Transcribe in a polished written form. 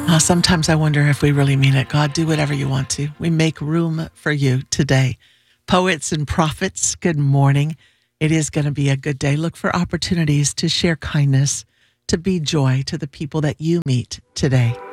Sometimes I wonder if we really mean it. God, do whatever you want to. We make room for you today. Poets and prophets, good morning. It is going to be a good day. Look for opportunities to share kindness, to be joy to the people that you meet today.